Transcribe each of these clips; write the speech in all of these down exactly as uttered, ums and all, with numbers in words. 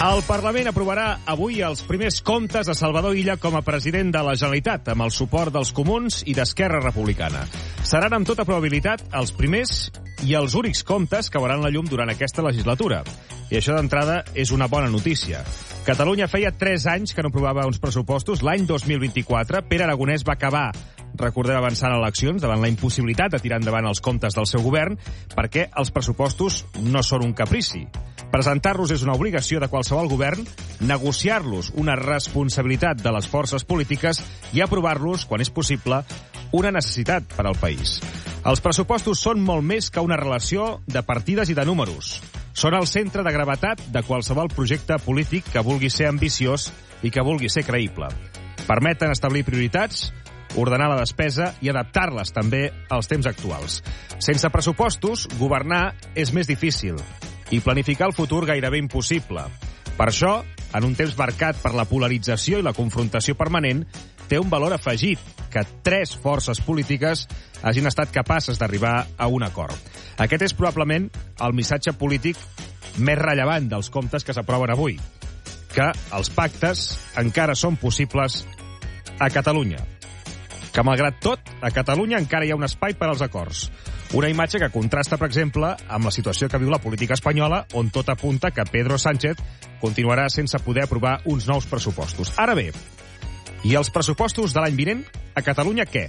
El Parlament aprovarà avui els primers comptes de Salvador Illa com a president de la Generalitat, amb el suport dels Comuns i d'Esquerra Republicana. Seran amb tota probabilitat els primers i els únics comptes que veuran la llum durant aquesta legislatura. I això d'entrada és una bona notícia. Catalunya feia tres anys que no aprovava uns pressupostos. L'any dos mil vint-i-quatre, Pere Aragonès va acabar, recordem, avançant eleccions davant la impossibilitat de tirar endavant els comptes del seu govern, perquè els pressupostos no són un caprici. Presentar-los és una obligació de qualsevol govern, negociar-los una responsabilitat de les forces polítiques i aprovar-los, quan és possible, una necessitat per al país. Els pressupostos són molt més que una relació de partides i de números. Són el centre de gravetat de qualsevol projecte polític que vulgui ser ambiciós i que vulgui ser creïble. Permeten establir prioritats, ordenar la despesa i adaptar-les també als temps actuals. Sense pressupostos, governar és més difícil i planificar el futur gairebé impossible. Per això, en un temps marcat per la polarització i la confrontació permanent, té un valor afegit que tres forces polítiques hagin estat capaces d'arribar a un acord. Aquest és probablement el missatge polític més rellevant dels comptes que s'aproven avui, que els pactes encara són possibles a Catalunya. Que, malgrat tot, a Catalunya encara hi ha un espai per als acords. Una imatge que contrasta, per exemple, amb la situació que viu la política espanyola, on tot apunta que Pedro Sánchez continuarà sense poder aprovar uns nous pressupostos. Ara bé, i els pressupostos de l'any vinent, a Catalunya què?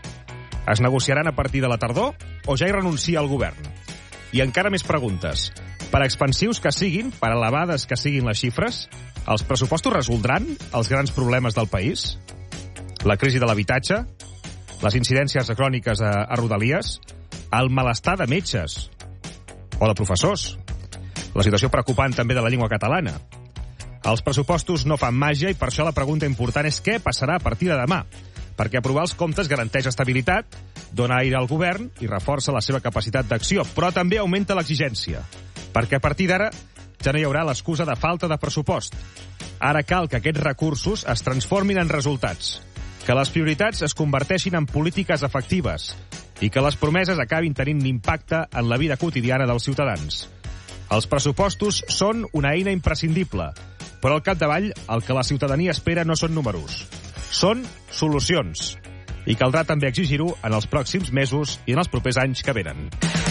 Es negociaran a partir de la tardor o ja hi renuncia el govern? I encara més preguntes. Per expansius que siguin, per elevades que siguin les xifres, els pressupostos resoldran els grans problemes del país? La crisi de l'habitatge, les incidències cròniques a, a Rodalies, el malestar de metges o de professors, la situació preocupant també de la llengua catalana. Els pressupostos no fan màgia i per això la pregunta important és què passarà a partir de demà, perquè aprovar els comptes garanteix estabilitat, dona aire al govern i reforça la seva capacitat d'acció, però també augmenta l'exigència, perquè a partir d'ara ja no hi haurà l'excusa de falta de pressupost. Ara cal que aquests recursos es transformin en resultats, que les prioritats es converteixin en polítiques efectives i que les promeses acabin tenint impacte en la vida quotidiana dels ciutadans. Els pressupostos són una eina imprescindible, però al capdavall el que la ciutadania espera no són números, són solucions. I caldrà també exigir-ho en els pròxims mesos i en els propers anys que venen.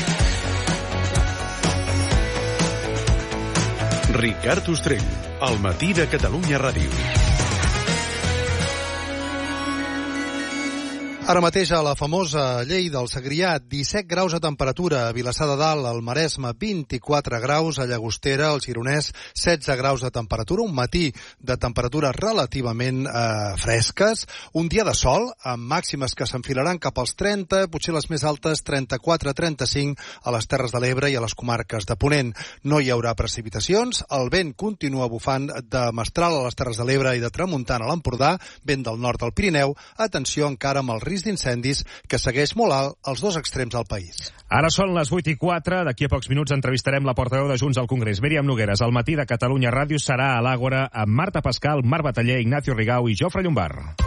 Ricard Ostrell, al matí de Catalunya Ràdio. Ara mateix a la famosa llei del Segrià, disset graus de temperatura, a Vilassar de Dalt, al Maresme, vint-i-quatre graus, a Llagostera, al Gironès, setze graus de temperatura, un matí de temperatures relativament eh, fresques, un dia de sol, amb màximes que s'enfilaran cap als trenta, potser les més altes, trenta-quatre a trenta-cinc, a les Terres de l'Ebre i a les comarques de Ponent. No hi haurà precipitacions, el vent continua bufant de mestral a les Terres de l'Ebre i de tramuntana a l'Empordà, vent del nord al Pirineu, atenció encara amb el risc d'incendis que segueix molt alt als dos extrems del país. Ara són les vuit i quatre, d'aquí a pocs minuts entrevistarem la portaveu de Junts al Congrés, Míriam Nogueras. Al matí de Catalunya Ràdio serà a l'Àgora amb Marta Pascal, Marc Bataller, Ignacio Rigau i Jofre Llombard.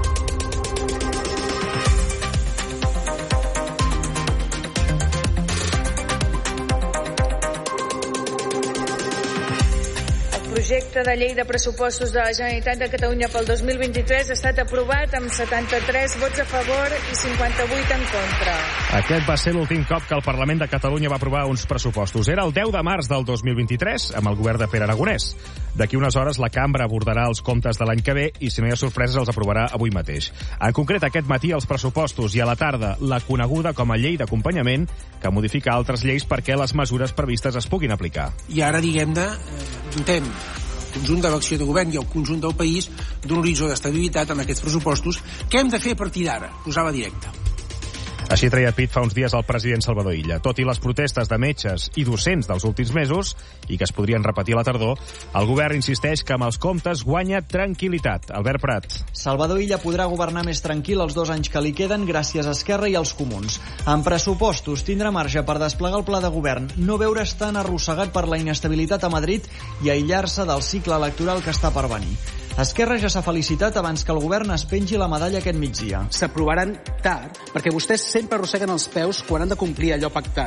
El projecte de llei de pressupostos de la Generalitat de Catalunya pel dos mil vint-i-tres ha estat aprovat amb setanta-tres vots a favor i cinquanta-vuit en contra. Aquest va ser l'últim cop que el Parlament de Catalunya va aprovar uns pressupostos. Era el deu de març del dos mil vint-i-tres, amb el govern de Pere Aragonès. D'aquí unes hores la cambra abordarà els comptes de l'any que ve i, si no hi ha sorpreses, els aprovarà avui mateix. En concret, aquest matí els pressupostos i a la tarda la coneguda com a llei d'acompanyament, que modifica altres lleis perquè les mesures previstes es puguin aplicar. I ara, diguem-ne, dotem el conjunt de l'acció de govern i el conjunt del país d'un horitzó d'estabilitat en aquests pressupostos. Què hem de fer a partir d'ara? Posar-la directa. Així treia pit fa uns dies el president Salvador Illa. Tot i les protestes de metges i docents dels últims mesos, i que es podrien repetir a la tardor, el govern insisteix que amb els comptes guanya tranquil·litat. Albert Prat. Salvador Illa podrà governar més tranquil els dos anys que li queden gràcies a Esquerra i als Comuns. En pressupostos tindrà marge per desplegar el pla de govern, no veure's tan arrossegat per la inestabilitat a Madrid i aïllar-se del cicle electoral que està per venir. Esquerra ja s'ha felicitat abans que el govern es pengi la medalla aquest migdia. S'aprovaran tard perquè vostès sempre arrosseguen els peus quan han de complir allò pactat.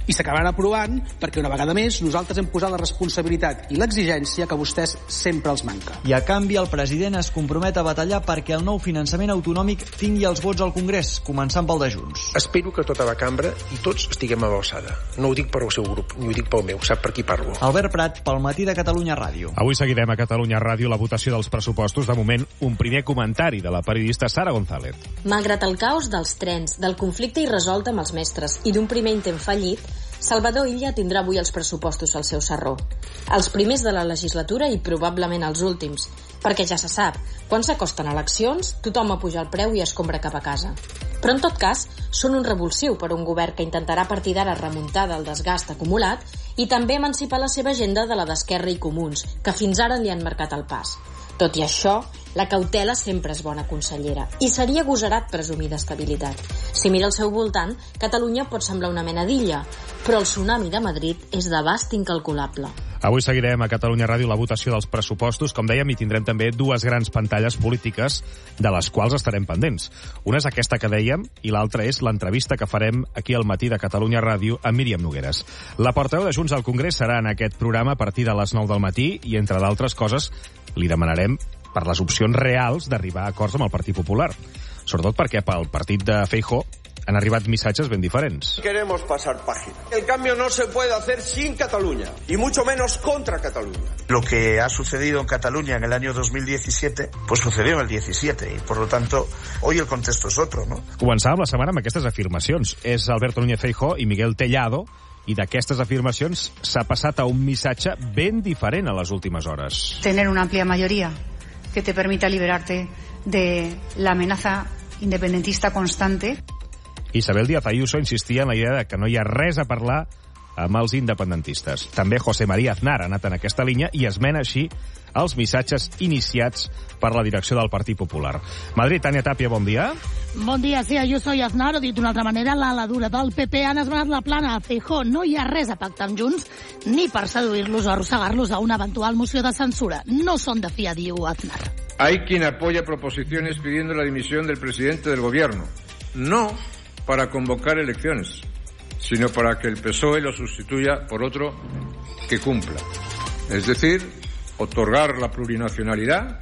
i s'acabaran aprovant perquè una vegada més nosaltres hem posat la responsabilitat i l'exigència que a vostès sempre els manca. I a canvi el president es compromet a batallar perquè el nou finançament autonòmic tingui els vots al Congrés, començant pel de Junts. Espero que tota la cambra i tots estiguem a l'alçada. No ho dic per al seu grup, ni ho dic pel meu, sap per qui parlo. Albert Prat, pel Matí de Catalunya Ràdio. Avui seguirem a Catalunya Ràdio la votació dels pressupostos. De moment, un primer comentari de la periodista Sara González. Malgrat el caos dels trens, del conflicte irresolt amb els mestres i d'un primer intent fallit, Salvador Illa tindrà avui els pressupostos al seu sarró. Els primers de la legislatura i probablement els últims, perquè ja se sap, quan s'acosten eleccions, tothom apuja el preu i escombra cap a casa. Però en tot cas, són un revulsiu per un govern que intentarà a partir d'ara remuntar del desgast acumulat i també emancipar la seva agenda de la d'Esquerra i Comuns, que fins ara li han marcat el pas. Tot i això, la cautela sempre és bona consellera i seria agosarat presumir d'estabilitat. Si mira al seu voltant, Catalunya pot semblar una mena d'illa, però el tsunami de Madrid és d'abast incalculable. Avui seguirem a Catalunya Ràdio la votació dels pressupostos. Com dèiem, i tindrem també dues grans pantalles polítiques de les quals estarem pendents. Una és aquesta que dèiem i l'altra és l'entrevista que farem aquí al Matí de Catalunya Ràdio amb Míriam Nogueres. La portaveu de Junts al Congrés serà en aquest programa a partir de les nou del matí i, entre d'altres coses, li demanarem per les opcions reals d'arribar a acords amb el Partit Popular. Sobretot perquè pel partit de Feijóo han arribat missatges ben diferents. Queremos pasar página. El cambio no se puede hacer sin Cataluña, y mucho menos contra Cataluña. Lo que ha sucedido en Cataluña en el año dos mil diecisiete, pues sucedió en el diecisiete, y por lo tanto, hoy el contexto es otro, ¿no? Començàvem la setmana amb aquestes afirmacions. És Alberto Núñez Feijóo i Miguel Tellado, i d'aquestes afirmacions s'ha passat a un missatge ben diferent a les últimes hores. Tener una amplia mayoría que te permita liberarte de la amenaza independentista constante. Isabel Díaz Ayuso insistia en la idea de que no hi ha res a parlar amb els independentistes. També José María Aznar ha anat en aquesta línia i esmena així els missatges iniciats per la direcció del Partit Popular. Madrid, Tània Tàpia, bon dia. Bon dia, sí, Ayuso i Aznar, o dit d'una altra manera, l'ala dura del P P han esmenat la plana a Feijóo. No hi ha res a pactar amb Junts, ni per seduir-los o arrossegar-los a una eventual moció de censura. No són de fiar, diu Aznar. Hay quien apoya proposiciones pidiendo la dimisión del presidente del gobierno. No para convocar elecciones, sino para que el P S O E lo sustituya por otro que cumpla. Es decir, otorgar la plurinacionalidad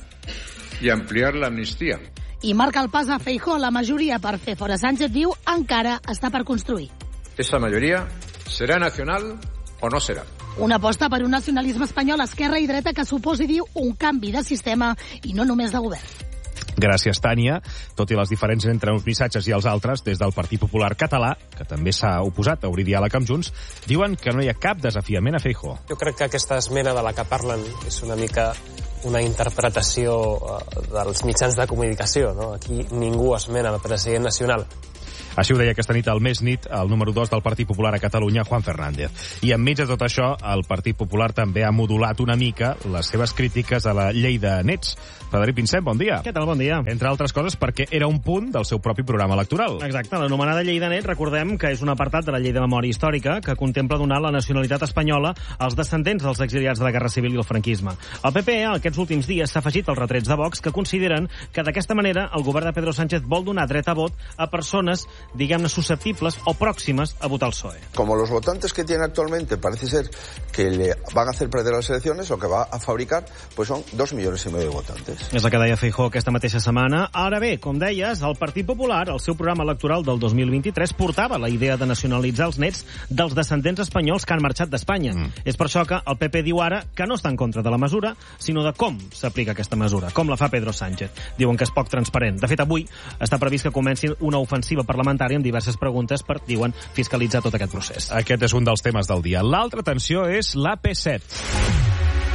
y ampliar la amnistía. I marca el pas a Feijóo. La majoria per fer fora Sánchez, diu, encara està per construir. Esa mayoría será nacional o no será. Una aposta per un nacionalisme espanyol, esquerra i dreta, que suposi, diu, un canvi de sistema i no només de govern. Gràcies, Tània. Tot i les diferències entre uns missatges i els altres, des del Partit Popular Català, que també s'ha oposat a obrir diàleg amb Junts, diuen que no hi ha cap desafiament a Feijóo. Jo crec que aquesta esmena de la que parlen és una mica una interpretació dels mitjans de comunicació, no? Aquí ningú esmena el president nacional. Així ho deia aquesta nit al Més Nit el número dos del Partit Popular a Catalunya, Juan Fernández. I enmig de tot això, el Partit Popular també ha modulat una mica les seves crítiques a la llei de nets. Frederic Pinsent, bon dia. Què tal, bon dia. Entre altres coses perquè era un punt del seu propi programa electoral. Exacte, l'anomenada llei de nets, recordem que és un apartat de la llei de memòria històrica que contempla donar la nacionalitat espanyola als descendents dels exiliats de la Guerra Civil i el franquisme. El P P, aquests últims dies, s'ha afegit als retrets de Vox que consideren que d'aquesta manera el govern de Pedro Sánchez vol donar dret a vot a persones, diguem-ne, susceptibles o próximas a votar al P S O E. Como los votantes que tiene actualmente parece ser que le van a hacer perder las elecciones, lo que va a fabricar pues son dos millones y medio de votantes. És el que deia Feijóo aquesta mateixa setmana. Ara bé, com deies, el Partit Popular, el seu programa electoral del dos mil vint-i-tres, portava la idea de nacionalitzar els nets dels descendents espanyols que han marxat d'Espanya. Mm. És per això que el P P diu ara que no està en contra de la mesura, sinó de com s'aplica aquesta mesura, com la fa Pedro Sánchez. Diuen que és poc transparent. De fet, avui està previst que comenci una ofensiva parlamentària amb diverses preguntes per, diuen, fiscalitzar tot aquest procés. Aquest és un dels temes del dia. L'altra tensió és l'A P set.